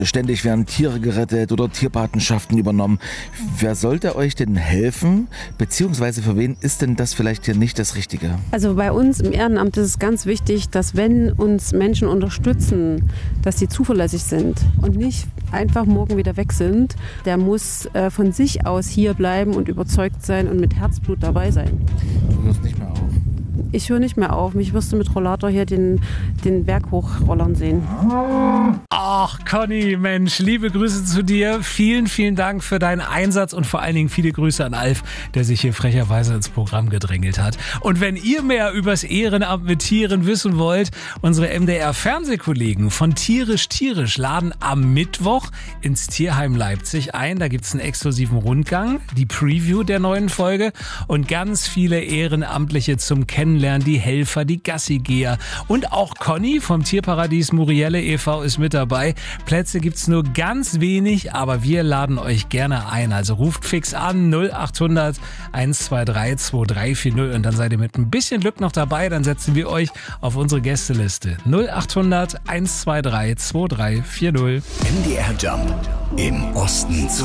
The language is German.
Ständig werden Tiere gerettet oder Tierpatenschaften übernommen. Wer sollte euch denn helfen? Beziehungsweise für wen ist denn das vielleicht hier nicht das Richtige? Also bei uns im Ehrenamt ist es ganz wichtig, dass wenn uns Menschen unterstützen, dass sie zuverlässig sind und nicht einfach morgen wieder weg sind. Der muss von sich aus hier bleiben und überzeugt sein und mit Herzblut dabei sein. Du hörst nicht mehr auf. Ich höre nicht mehr auf. Mich wirst du mit Rollator hier den Berg hochrollern sehen. Ach, Conny, Mensch, liebe Grüße zu dir. Vielen, vielen Dank für deinen Einsatz und vor allen Dingen viele Grüße an Alf, der sich hier frecherweise ins Programm gedrängelt hat. Und wenn ihr mehr übers Ehrenamt mit Tieren wissen wollt, unsere MDR-Fernsehkollegen von Tierisch laden am Mittwoch ins Tierheim Leipzig ein. Da gibt's einen exklusiven Rundgang, die Preview der neuen Folge und ganz viele Ehrenamtliche zum Kennenlernen, die Helfer, die Gassigeher und auch Conny vom Tierparadies Murielle e.V. ist mit dabei. Plätze gibt's nur ganz wenig, aber wir laden euch gerne ein. Also ruft fix an 0800 123 2340 und dann seid ihr mit ein bisschen Glück noch dabei. Dann setzen wir euch auf unsere Gästeliste 0800 123 2340. MDR Jump im Osten zu